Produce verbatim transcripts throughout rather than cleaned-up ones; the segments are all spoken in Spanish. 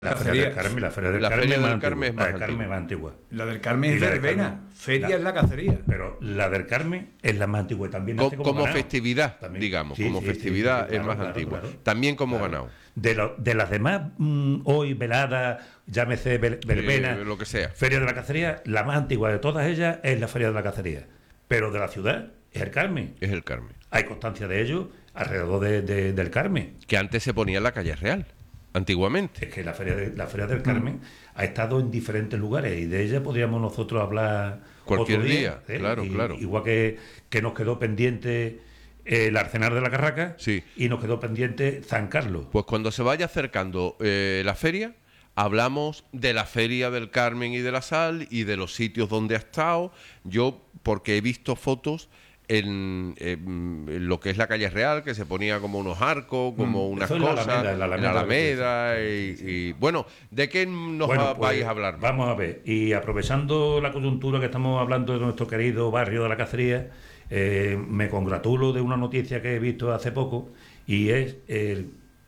La Feria del Carmen, la Feria del La Carmen, Feria es del más Carmen es antigua. más La del Carmen antigua. es más antigua. La del Carmen Y es la del verbena, Carmen- feria la- es la cacería. Pero la del Carmen es la más antigua y también Co- hace como, como, ganado. festividad, También. digamos, Sí, como sí, festividad sí, sí, es claro, más claro, antigua. claro. También como Claro. ganado. De, lo- de las demás, mm, hoy veladas, llámese ver- verbena, Eh, lo que sea. Feria de la Cacería, la más antigua de todas ellas es la Feria de la Cacería. Pero de la ciudad es el Carmen. Es el Carmen. Hay constancia de ello alrededor de- de- del Carmen. Que antes se ponía en la calle Real, antiguamente. Es que la feria, de- la feria del Carmen ha estado en diferentes lugares y de ella podríamos nosotros hablar Cualquier otro día, claro, Y- claro. Igual que, que nos quedó pendiente eh, el Arsenal de la Carraca, Sí. y nos quedó pendiente San Carlos. Pues cuando se vaya acercando eh, la feria, hablamos de la Feria del Carmen y de la Sal y de los sitios donde ha estado. Yo, porque he visto fotos en, en- en lo que es la calle Real, que se ponía como unos arcos, como Mm, unas eso en la cosas, Alameda, en la en Alameda, la Alameda, sí, y, sí, sí. y, bueno, ¿de qué nos Bueno, va- pues, vais a hablar? Vamos a ver, y aprovechando la coyuntura que estamos hablando de nuestro querido barrio de la Cacería, eh, me congratulo de una noticia que he visto hace poco, y es el,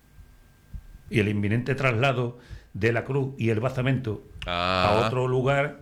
y el inminente traslado de la cruz y el basamento Ah. a otro lugar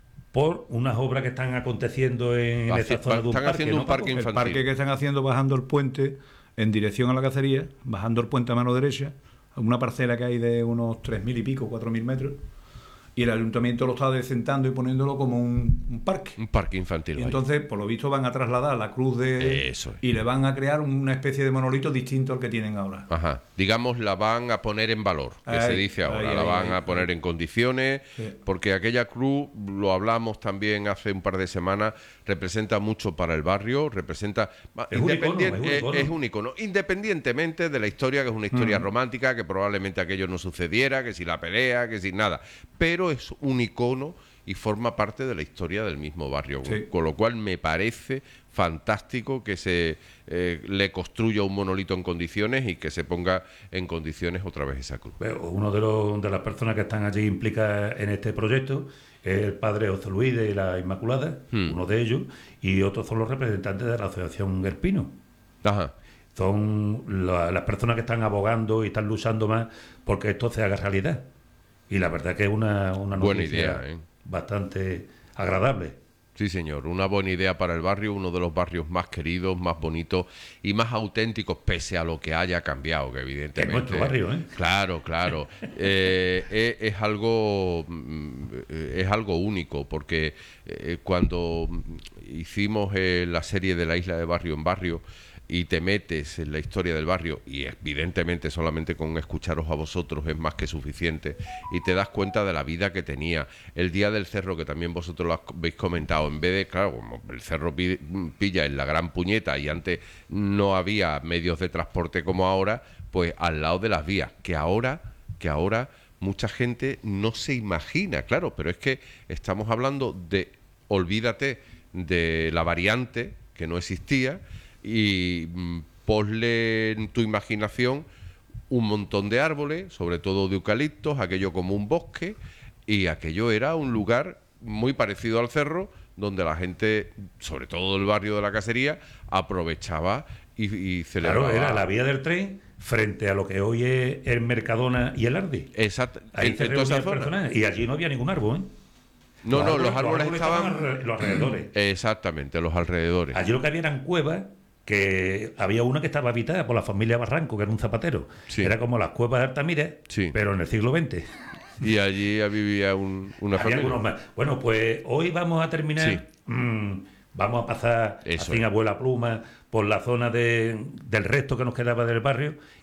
por unas obras que están aconteciendo en Haci- esta zona de un están parque, haciendo ¿no, un parque Paco? El infantil. parque que están haciendo bajando el puente en dirección a la cacería, bajando el puente a mano derecha, una parcela que hay de unos tres mil y pico, cuatro mil metros, y el ayuntamiento lo está decentando y poniéndolo como un, un parque. Un parque infantil. Y vaya. entonces, por lo visto, van a trasladar la cruz de... Eso es. Y le van a crear una especie de monolito distinto al que tienen ahora. Ajá, digamos, la van a poner en valor, que Ahí, se dice ahora, ahí, la ahí, van ahí, a poner ahí. en condiciones, Sí. porque aquella cruz, lo hablamos también hace un par de semanas, representa mucho para el barrio, representa... Es un icono, independien- es un eh, icono. es un icono, independientemente de la historia, que es una historia Mm. romántica, que probablemente aquello no sucediera, que si la pelea, que si nada, pero es un icono y forma parte de la historia del mismo barrio, Sí. con lo cual me parece fantástico que se eh, le construya un monolito en condiciones y que se ponga en condiciones otra vez esa cruz. Bueno, uno de, los, de las personas que están allí implicadas en este proyecto es el padre José Luis de la Inmaculada, Hmm. uno de ellos, y otros son los representantes de la Asociación El Pino. Ajá. Son la- las personas que están abogando y están luchando más porque esto se haga realidad. Y la verdad que es una, una Buena noticia idea, ¿eh? bastante agradable. Sí, señor, una buena idea para el barrio, uno de los barrios más queridos, más bonitos y más auténticos, pese a lo que haya cambiado, que evidentemente... Que es nuestro barrio, ¿eh? Claro, claro. Eh, eh, es algo mm, eh, es algo único, porque eh, cuando hicimos eh, la serie de la isla de barrio en barrio y te metes en la historia del barrio, y evidentemente solamente con escucharos a vosotros es más que suficiente, y te das cuenta de la vida que tenía el Día del Cerro, que también vosotros lo habéis comentado. En vez de, claro, como el cerro pi- pilla en la gran puñeta y antes no había medios de transporte como ahora, pues al lado de las vías, que ahora, que ahora mucha gente no se imagina, claro, pero es que estamos hablando de, olvídate de la variante que no existía, y mm, ponle en tu imaginación un montón de árboles, sobre todo de eucaliptos, aquello como un bosque, y aquello era un lugar muy parecido al cerro, donde la gente, sobre todo del barrio de la Cacería, aprovechaba y, y celebraba. Claro, era la vía del tren frente a lo que hoy es el Mercadona y el Ardi. Exacto. Ahí En- se en toda esa reunían zona. personas y allí no había ningún árbol, ¿eh? No, no, los árboles estaban... alre- en los alrededores. Exactamente, los alrededores. Allí lo que había eran cuevas, que había una que estaba habitada por la familia Barranco, que era un zapatero. Sí. Era como las cuevas de Altamira, Sí. pero en el siglo veinte. Y allí vivía un, una Había familia. algunos más. Bueno, pues hoy vamos a terminar. Sí. mm, vamos a pasar Eso a es. Abuela Pluma por la zona de, del resto que nos quedaba del barrio